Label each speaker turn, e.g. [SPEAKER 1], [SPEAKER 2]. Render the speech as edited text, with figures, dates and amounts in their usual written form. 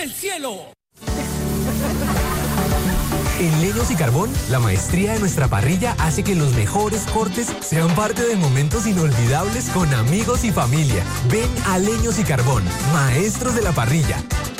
[SPEAKER 1] del cielo.
[SPEAKER 2] En Leños y Carbón, la maestría de nuestra parrilla hace que los mejores cortes sean parte de momentos inolvidables con amigos y familia. Ven a Leños y Carbón, maestros de la parrilla.